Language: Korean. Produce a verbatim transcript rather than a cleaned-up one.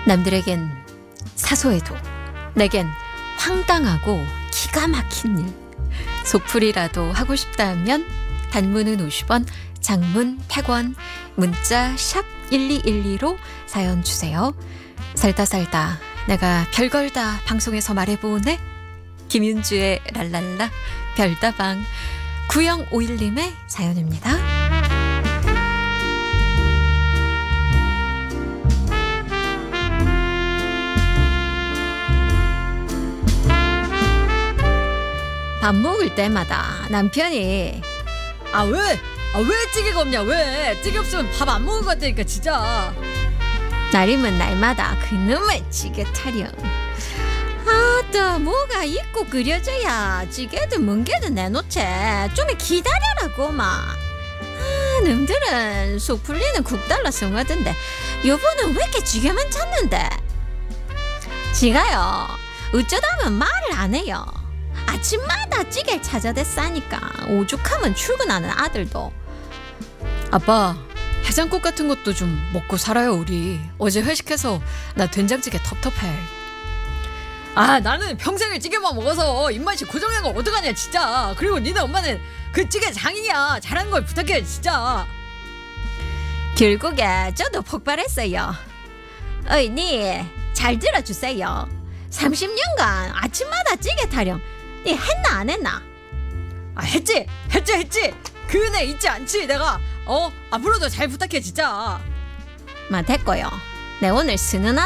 남들에겐 사소해도 내겐 황당하고 기가 막힌 일. 속풀이라도 하고 싶다 하면 단문은 오십 원, 장문 백 원, 문자 샵 일이일이로 사연 주세요. 살다 살다 내가 별걸 다 방송에서 말해보네. 김윤주의 랄랄라 별다방. 구영오일님의 사연입니다. 밥 먹을 때마다 남편이 아 왜? 아 왜 찌개가 없냐 왜? 찌개 없으면 밥 안 먹을 것 같다니까 진짜. 날이면 날마다 그놈의 찌개 타령. 아따 뭐가 있고 끓여져야 찌개든 멍게든 내놓지. 좀 기다려라고 막. 아 놈들은 속 풀리는 국 달라 성하던데 여보는 왜 이렇게 찌개만 찾는데. 지가요 어쩌다면 말을 안 해요. 아침마다 찌개를 찾아댔으니까 오죽하면 출근하는 아들도. 아빠 해장국 같은 것도 좀 먹고 살아요 우리. 어제 회식해서 나 된장찌개 텁텁해. 아 나는 평생을 찌개만 먹어서 입맛이 고정된 거 어떡하냐 진짜. 그리고 니네 엄마는 그 찌개 장인이야. 잘하는 걸 부탁해 진짜. 결국에 저도 폭발했어요. 어이니 잘 들어주세요. 삼십 년간 아침마다 찌개 타령 니 했나 안 했나? 아 했지 했지 했지. 그 은혜 잊지 않지 내가. 어 앞으로도 잘 부탁해 진짜. 마 됐고요. 내 오늘 스는